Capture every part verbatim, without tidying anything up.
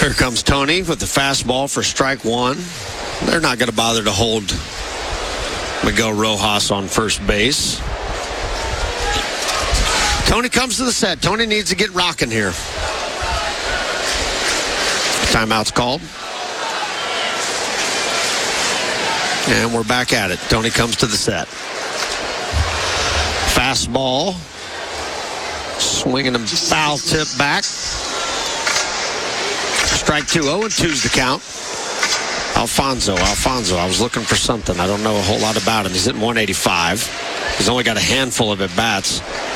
Here comes Tony with the fastball for strike one. They're not going to bother to hold Miguel Rojas on first base. Tony comes to the set. Tony needs to get rocking here. Timeout's called. And we're back at it. Tony comes to the set. Fastball. Swinging him foul tip back. Strike two. oh and two's the count. Alfonso, Alfonso. I was looking for something. I don't know a whole lot about him. He's hitting one eighty-five. He's only got a handful of at-bats.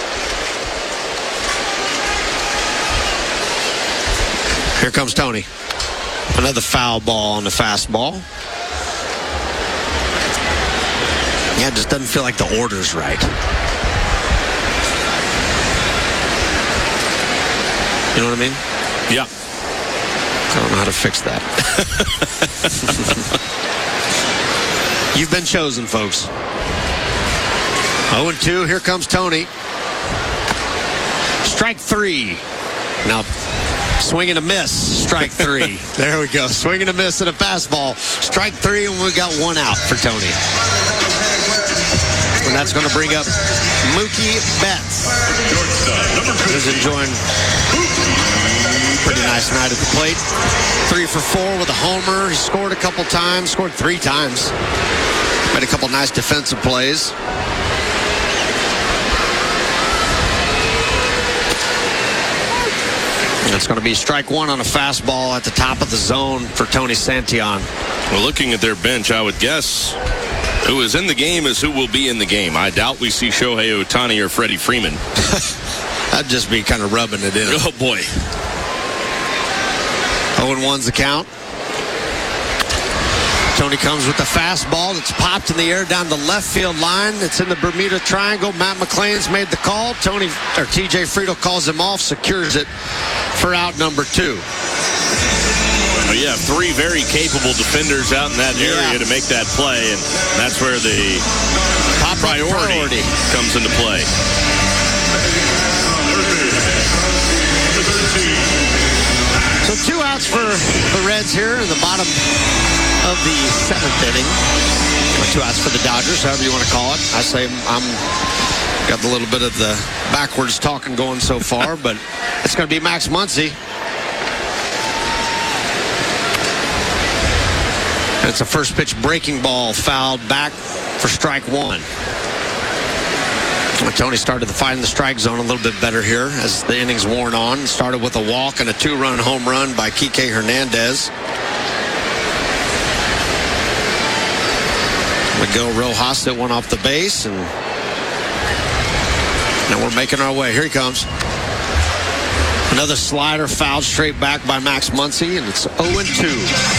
Here comes Tony. Another foul ball on the fastball. Yeah, it just doesn't feel like the order's right. You know what I mean? Yeah. I don't know how to fix that. You've been chosen, folks. oh and two. Here comes Tony. Strike three. Now, swing and a miss. Strike three. There we go. Swing and a miss and a fastball. Strike three, and we got one out for Tony. And that's going to bring up Mookie Betts. Who's enjoying pretty nice night at the plate. Three for four with a homer. He scored a couple times, scored three times. Made a couple nice defensive plays. And it's going to be strike one on a fastball at the top of the zone for Tony Santillan. Well, looking at their bench, I would guess who is in the game is who will be in the game. I doubt we see Shohei Ohtani or Freddie Freeman. That'd just be kind of rubbing it in. Oh, boy. oh and one's the count. Tony comes with the fastball that's popped in the air down the left field line. It's in the Bermuda Triangle. Matt McLean's made the call. Tony or T J Friedl calls him off, secures it for out number two. Well, you have three very capable defenders out in that area yeah. to make that play, and that's where the top priority, priority comes into play. So two outs for the Reds here in the bottom of the seventh inning. Or two outs for the Dodgers, however you want to call it. I say I'm got a little bit of the backwards talking going so far, but it's going to be Max Muncy. It's a first pitch breaking ball fouled back for strike one. Tony started to find the strike zone a little bit better here as the innings worn on. Started with a walk and a two-run home run by Kike Hernandez. Miguel Rojas hit one off the base, and now we're making our way. Here he comes. Another slider fouled straight back by Max Muncy, and it's oh and two.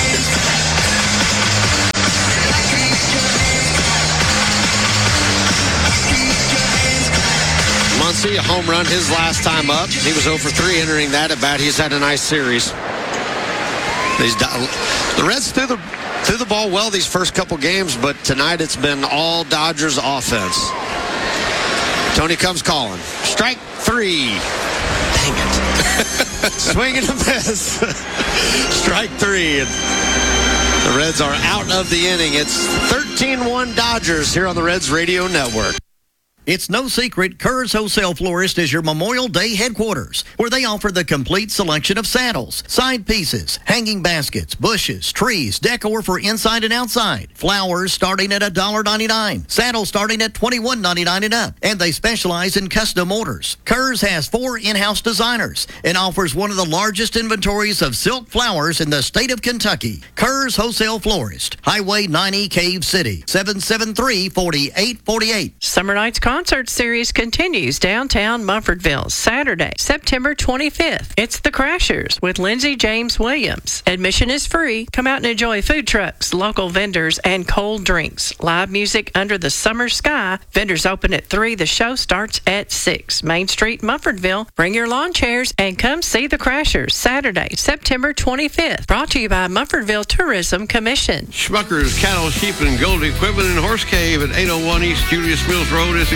Muncy, a home run his last time up. He was oh for three entering that at bat. He's had a nice series. These the Reds threw the threw the ball well these first couple games, but tonight it's been all Dodgers offense. Tony comes calling. Strike three. Dang it. Swing and a miss. Strike three. And the Reds are out of the inning. It's thirteen one Dodgers here on the Reds Radio Network. It's no secret, Kerr's Wholesale Florist is your Memorial Day headquarters, where they offer the complete selection of saddles, side pieces, hanging baskets, bushes, trees, decor for inside and outside, flowers starting at one dollar ninety-nine, saddles starting at twenty-one ninety-nine and up, and they specialize in custom orders. Kerr's has four in-house designers and offers one of the largest inventories of silk flowers in the state of Kentucky. Kerr's Wholesale Florist, Highway ninety, Cave City, seven seven three, four eight four eight. Summer Nights Concert Series continues downtown Mumfordville, Saturday, September twenty-fifth. It's the Crashers with Lindsey James Williams. Admission is free. Come out and enjoy food trucks, local vendors, and cold drinks. Live music under the summer sky. Vendors open at three. The show starts at six. Main Street, Mumfordville. Bring your lawn chairs and come see the Crashers, Saturday, September twenty-fifth. Brought to you by Mumfordville Tourism Commission. Schmucker's Cattle, Sheep, and Gold Equipment in Horse Cave at eight oh one East Julius Mills Road, Essex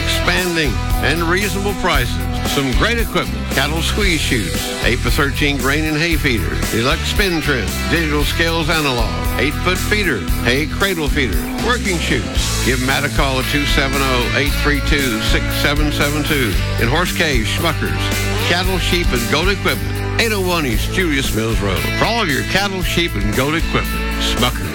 expanding, and reasonable prices. Some great equipment. Cattle squeeze chutes, eight by thirteen grain and hay feeder, deluxe spin trim, digital scales analog, eight foot feeder, hay cradle feeder, working chutes. Give Matt a call at two seven zero, eight three two, six seven seven two. In Horse Cave, Schmuckers, cattle, sheep, and goat equipment. eight oh one East Julius Mills Road. For all of your cattle, sheep, and goat equipment, Schmuckers.